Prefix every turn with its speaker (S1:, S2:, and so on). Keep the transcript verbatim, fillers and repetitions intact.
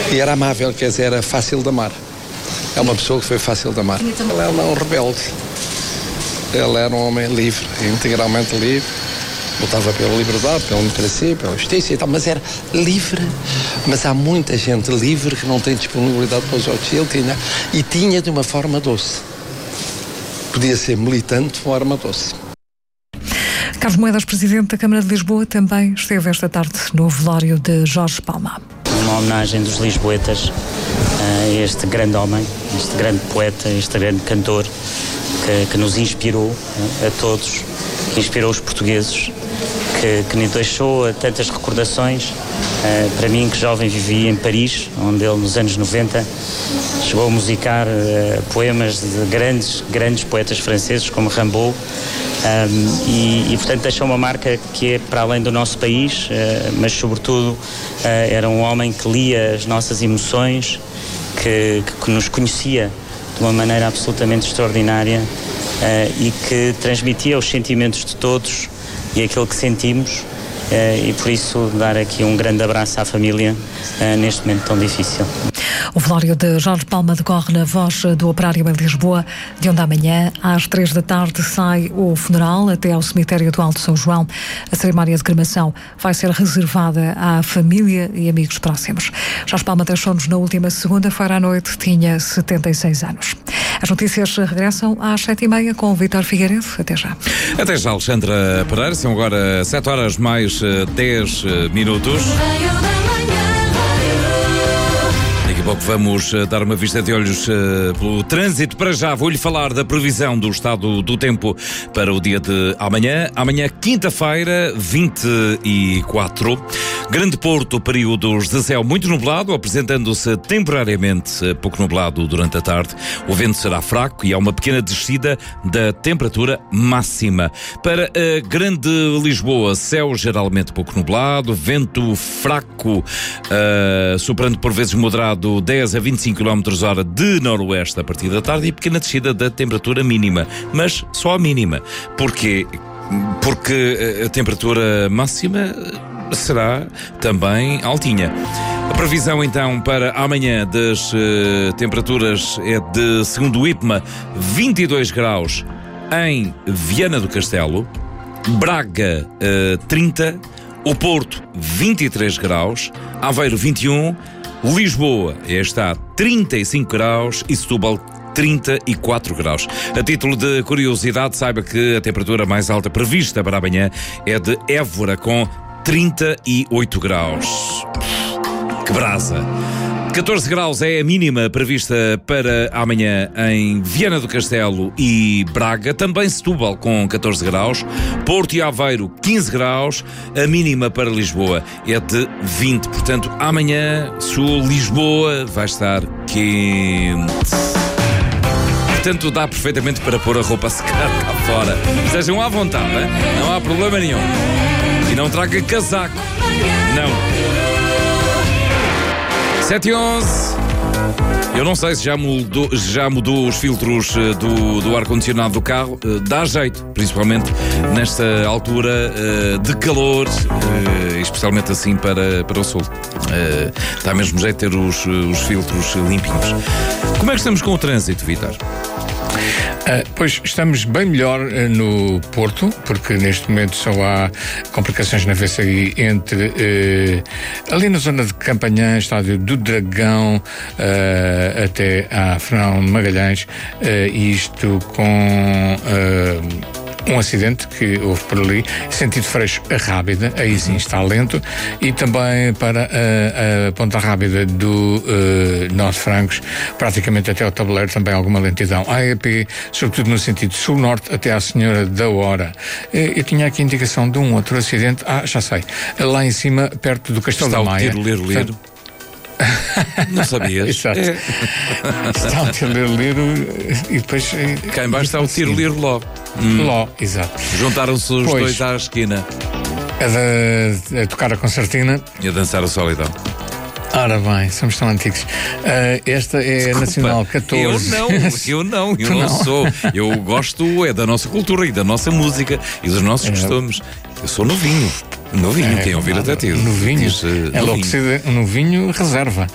S1: E era amável, quer dizer, era fácil de amar. É uma pessoa que foi fácil de amar. Ele era um rebelde. Ele era um homem livre, integralmente livre. Lutava pela liberdade, pela democracia, pela justiça e tal, mas era livre. Mas há muita gente livre que não tem disponibilidade para os outros. Ele tinha, e tinha de uma forma doce. Podia ser militante de forma doce.
S2: Carlos Moedas, Presidente da Câmara de Lisboa, também esteve esta tarde no velório de Jorge Palma.
S3: Uma homenagem dos lisboetas a este grande homem, este grande poeta, este grande cantor que, que nos inspirou a todos, que inspirou os portugueses, que, que nos deixou tantas recordações. Para mim, que jovem, vivi em Paris, onde ele nos anos noventa chegou a musicar poemas de grandes, grandes poetas franceses como Rimbaud. Um, e, e, portanto, deixou uma marca que é para além do nosso país, uh, mas, sobretudo, uh, era um homem que lia as nossas emoções, que, que, que nos conhecia de uma maneira absolutamente extraordinária uh, e que transmitia os sentimentos de todos e aquilo que sentimos. Uh, e, por isso, dar aqui um grande abraço à família uh, neste momento tão difícil.
S2: O velório de Jorge Palma decorre na Voz do Operário em Lisboa, de onde amanhã, às três da tarde, sai o funeral até ao cemitério do Alto São João. A cerimónia de cremação vai ser reservada à família e amigos próximos. Jorge Palma deixou-nos na última segunda-feira à noite, tinha setenta e seis anos. As notícias regressam às sete e meia com o Vítor Figueiredo. Até já.
S4: Até já, Alexandra Pereira. São agora sete horas mais dez minutos. Daqui a pouco vamos dar uma vista de olhos uh, pelo trânsito. Para já vou-lhe falar da previsão do estado do tempo para o dia de amanhã. Amanhã, quinta-feira, vinte e quatro. Grande Porto, períodos de céu muito nublado, apresentando-se temporariamente pouco nublado durante a tarde. O vento será fraco e há uma pequena descida da temperatura máxima. Para a Grande Lisboa, céu geralmente pouco nublado, vento fraco, uh, soprando por vezes moderado dez a vinte e cinco quilómetros hora de noroeste a partir da tarde e pequena descida da temperatura mínima, mas só a mínima. Porquê? Porque a temperatura máxima será também altinha. A previsão então para amanhã das uh, temperaturas é de, segundo o IPMA, vinte e dois graus em Viana do Castelo, Braga uh, trinta, o Porto vinte e três graus, Aveiro vinte e um, Lisboa está trinta e cinco graus e Setúbal trinta e quatro graus. A título de curiosidade, saiba que a temperatura mais alta prevista para amanhã é de Évora com trinta e oito graus. Que brasa! catorze graus é a mínima prevista para amanhã em Viana do Castelo e Braga, também Setúbal com catorze graus, Porto e Aveiro quinze graus, a mínima para Lisboa é de vinte, portanto amanhã Sul, Lisboa vai estar quente. Portanto dá perfeitamente para pôr a roupa a secar cá fora. Estejam à vontade, hein? Não há problema nenhum. E não traga casaco. Não. sete e onze. Eu não sei se já mudou, já mudou os filtros do, do ar-condicionado do carro. Dá jeito, principalmente nesta altura uh, de calor, uh, especialmente assim para, para o sul. Uh, dá mesmo jeito ter os, os filtros limpinhos. Como é que estamos com o trânsito, Vítor?
S5: Uh, pois estamos bem melhor uh, no Porto, porque neste momento só há complicações na V C I entre uh, ali na zona de Campanhã, estádio do Dragão, uh, até à Fernão Magalhães, uh, isto com uh, um acidente que houve por ali, sentido Freixo a Rábida, aí sim está lento, e também para a, a Ponta Rábida do uh, Norte Francos, praticamente até ao tabuleiro, também alguma lentidão. A E P, sobretudo no sentido sul-norte, até à Senhora da Hora. Eu tinha aqui indicação de um outro acidente, ah, já sei, lá em cima, perto do Castelo
S4: está
S5: da Maia.
S4: Está o tiro, ler, ler. Não sabias?
S5: Exato. É. Está o tiroliro e depois.
S4: Cá em baixo está o tiroliro Ló.
S5: Hum. Ló, exato.
S4: Juntaram-se os pois, dois à esquina.
S5: A, de, a tocar a concertina
S4: e a dançar a solidão.
S5: Ora bem, somos tão antigos. Uh, esta é Desculpa, Nacional catorze.
S4: Eu não, eu não, eu não, não sou. Eu gosto é da nossa cultura e da nossa música e dos nossos é. costumes. Eu sou novinho. Novinho, é, quem ouvir até teve.
S5: Novinho,
S4: diz, uh,
S5: é logo que se um novinho reserva.